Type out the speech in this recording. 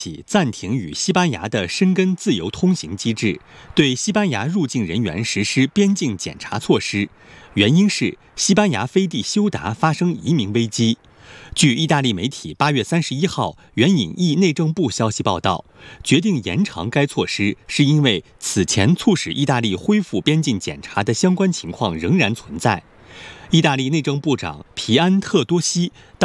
起暂停与西班牙的申根自由通行机制，对西班牙入境人员实施边境检查措施。原因是西班牙飞地休达发生移民危机。据意大利媒体8月31号援引意内政部消息报道，决定延长该措施，是因为此前促使意大利恢复边境检查的相关情况仍然存在。意大利内政部长皮安特多西